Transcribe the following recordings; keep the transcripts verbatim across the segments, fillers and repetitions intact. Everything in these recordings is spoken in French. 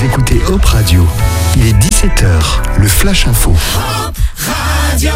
Vous écoutez Hop Radio. Il est dix-sept heures, le Flash Info. Hop Radio.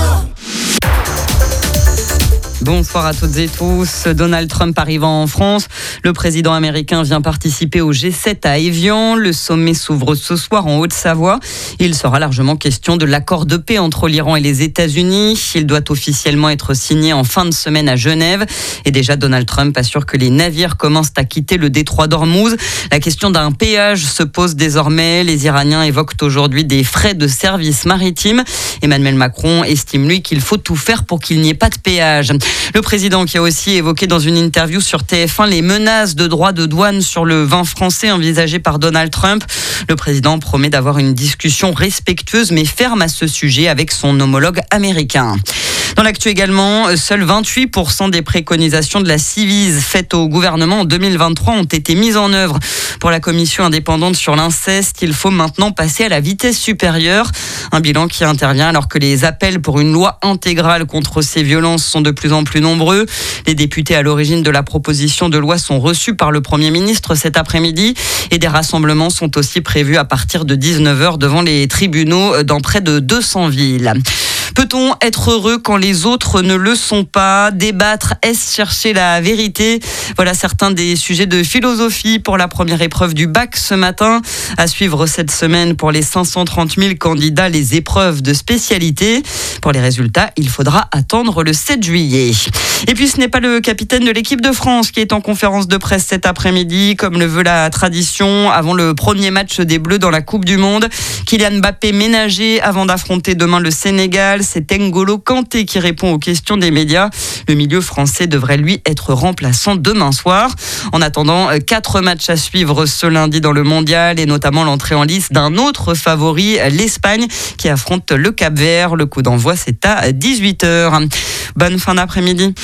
Bonsoir à toutes et tous. Donald Trump arrivant en France. Le président américain vient participer au G sept à Évian. Le sommet s'ouvre ce soir en Haute-Savoie. Il sera largement question de l'accord de paix entre l'Iran et les États-Unis. Il doit officiellement être signé en fin de semaine à Genève. Et déjà, Donald Trump assure que les navires commencent à quitter le détroit d'Ormuz. La question d'un péage se pose désormais. Les Iraniens évoquent aujourd'hui des frais de service maritime. Emmanuel Macron estime, lui, qu'il faut tout faire pour qu'il n'y ait pas de péage. Le président qui a aussi évoqué dans une interview sur T F un les menaces de droits de douane sur le vin français envisagées par Donald Trump. Le président promet d'avoir une discussion respectueuse mais ferme à ce sujet avec son homologue américain. Dans l'actu également, seuls vingt-huit pour cent des préconisations de la Ciivise faites au gouvernement en deux mille vingt-trois ont été mises en œuvre. Pour la commission indépendante sur l'inceste, il faut maintenant passer à la vitesse supérieure. Un bilan qui intervient alors que les appels pour une loi intégrale contre ces violences sont de plus en plus nombreux. Les députés à l'origine de la proposition de loi sont reçus par le Premier ministre cet après-midi et des rassemblements sont aussi prévus à partir de dix-neuf heures devant les tribunaux dans près de deux cents villes. Peut-on être heureux quand les autres ne le sont pas ? Débattre, est-ce chercher la vérité ? Voilà certains des sujets de philosophie pour la première épreuve du bac ce matin. À suivre cette semaine pour les cinq cent trente mille candidats, les épreuves de spécialité. Pour les résultats, il faudra attendre le sept juillet. Et puis ce n'est pas le capitaine de l'équipe de France qui est en conférence de presse cet après-midi, comme le veut la tradition, avant le premier match des Bleus dans la Coupe du Monde. Kylian Mbappé ménagé avant d'affronter demain le Sénégal. C'est N'Golo Kanté qui répond aux questions des médias. Le milieu français devrait lui être remplaçant demain soir. En attendant, quatre matchs à suivre ce lundi dans le mondial et notamment l'entrée en lice d'un autre favori, l'Espagne, qui affronte le Cap-Vert. Le coup d'envoi, c'est à dix-huit heures. Bonne fin d'après-midi.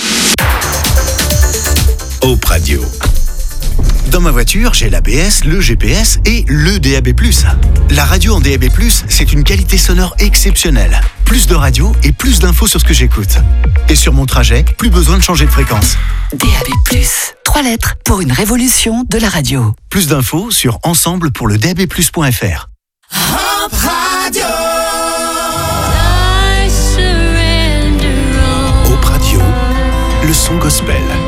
Hop Radio. Dans ma voiture, j'ai l'A B S, le G P S et le D A B plus. La radio en D A B plus, c'est une qualité sonore exceptionnelle. Plus de radio et plus d'infos sur ce que j'écoute. Et sur mon trajet, plus besoin de changer de fréquence. D A B plus, trois lettres pour une révolution de la radio. Plus d'infos sur ensemble pour le D A B plus point F R. Hop Radio. Hop Radio, le son gospel.